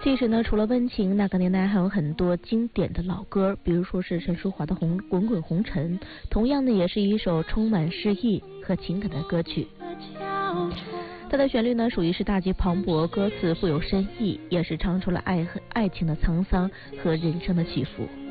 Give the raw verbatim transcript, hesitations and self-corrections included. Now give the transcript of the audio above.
其实呢，除了温情，那个年代还有很多经典的老歌，比如说是陈淑桦的《红滚滚红尘》，同样呢，也是一首充满诗意和情感的歌曲。它的旋律呢，属于是大气磅礴，歌词富有深意，也是唱出了爱和爱情的沧桑和人生的起伏。